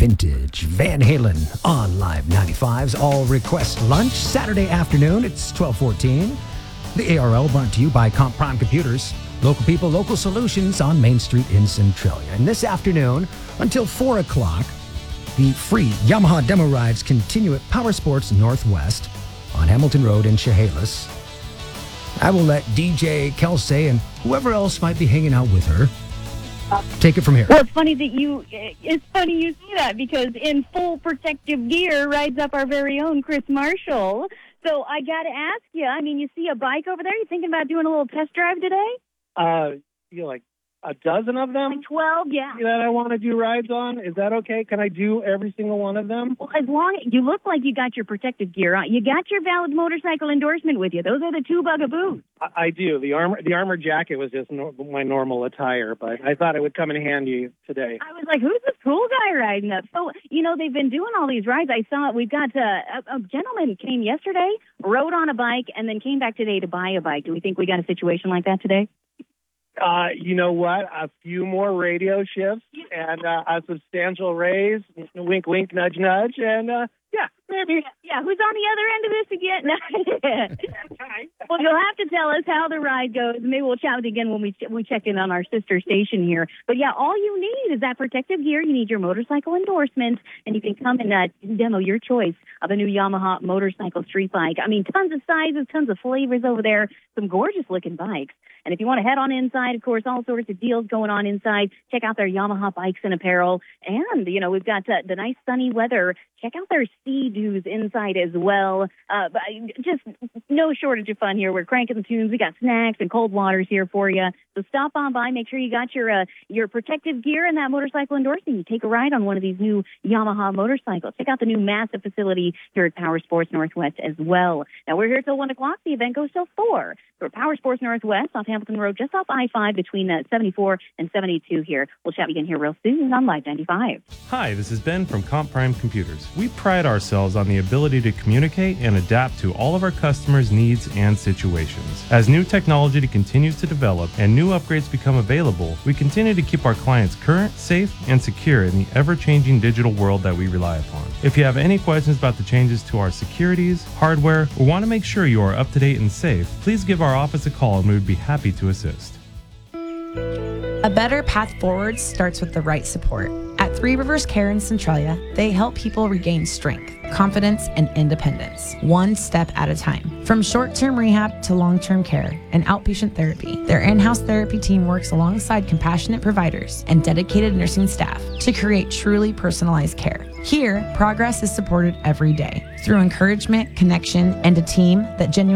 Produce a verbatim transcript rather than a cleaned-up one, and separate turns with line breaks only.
Vintage Van Halen on Live ninety-five's All Request Lunch, Saturday afternoon. It's twelve fourteen. The A R L brought to you by Comp Prime Computers. Local people, local solutions on Main Street in Centralia. And this afternoon, until four o'clock, the free Yamaha demo rides continue at Power Sports Northwest on Hamilton Road in Chehalis. I will let D J Kelsey and whoever else might be hanging out with her take it from here.
Well, it's funny that you it's funny you say that, because in full protective gear rides up our very own Chris Marshall. So I got to ask you, I mean, you see a bike over there? You thinking about doing a little test drive today?
Uh, you know, like a dozen of them?
Like twelve, yeah.
That I want to do rides on? Is that okay? Can I do every single one of them?
Well, as long as you look like you got your protective gear on, you got your valid motorcycle endorsement with you. Those are the two bugaboos.
I, I do. The armor, the armor jacket was just no, my normal attire, but I thought it would come in handy today.
I was like, who's this cool guy riding up? So, you know, they've been doing all these rides. I saw it. We've got uh, a, a gentleman came yesterday, rode on a bike, and then came back today to buy a bike. Do we think we got a situation like that today?
Uh, you know what? A few more radio shifts and uh, a substantial raise. Wink, wink, nudge, nudge. And, uh, yeah, maybe.
Yeah, who's on the other end of this again? Well, you'll have to tell us how the ride goes. Maybe we'll chat with you again when we, we check in on our sister station here. But, yeah, all you need is that protective gear. You need your motorcycle endorsement, and you can come and uh, demo your choice of a new Yamaha motorcycle street bike. I mean, tons of sizes, tons of flavors over there, some gorgeous-looking bikes. And if you want to head on inside, of course, all sorts of deals going on inside. Check out their Yamaha bikes and apparel. And, you know, we've got uh, the nice sunny weather. Check out their Sea-Doos inside as well. Uh, but just no shortage of fun here. We're cranking the tunes. We got snacks and cold waters here for you. So stop on by. Make sure you got your uh, your protective gear and that motorcycle endorsement. You take a ride on one of these new Yamaha motorcycles. Check out the new massive facility here at Power Sports Northwest as well. Now, we're here till one o'clock. The event goes till four. So at Power Sports Northwest off Hamilton Road, just off I five between uh, seventy-four and seventy-two here. We'll chat again here real soon on Live ninety-five.
Hi, this is Ben from Comp Prime Computers. We pride ourselves on the ability to communicate and adapt to all of our customers' needs and situations. As new technology continues to develop and new upgrades become available, we continue to keep our clients current, safe, and secure in the ever-changing digital world that we rely upon. If you have any questions about the changes to our securities, hardware, or want to make sure you are up to date and safe, please give our office a call and we would be happy to assist.
A better path forward starts with the right support. At Three Rivers Care in Centralia, they help people regain strength, confidence, and independence, one step at a time. From short-term rehab to long-term care and outpatient therapy, their in-house therapy team works alongside compassionate providers and dedicated nursing staff to create truly personalized care. Here, progress is supported every day through encouragement, connection, and a team that genuinely